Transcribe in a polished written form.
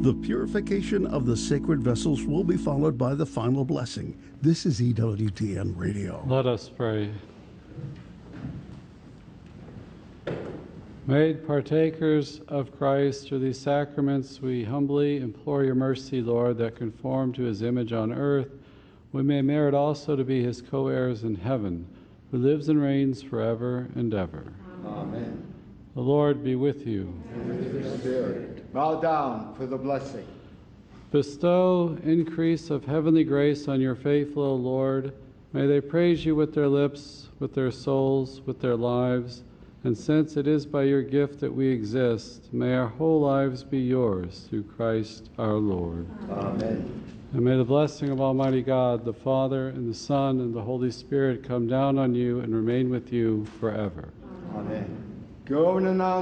The purification of the sacred vessels will be followed by the final blessing. This is EWTN Radio. Let us pray. Made partakers of Christ through these sacraments, we humbly implore your mercy, Lord, that conform to his image on earth, we may merit also to be his co-heirs in heaven, who lives and reigns forever and ever. Amen. The Lord be with you. And with your spirit. Bow down for the blessing. Bestow increase of heavenly grace on your faithful, O Lord. May they praise you with their lips, with their souls, with their lives. And since it is by your gift that we exist, may our whole lives be yours, through Christ our Lord. Amen. And may the blessing of Almighty God, the Father, and the Son, and the Holy Spirit come down on you and remain with you forever. Amen. Go and announce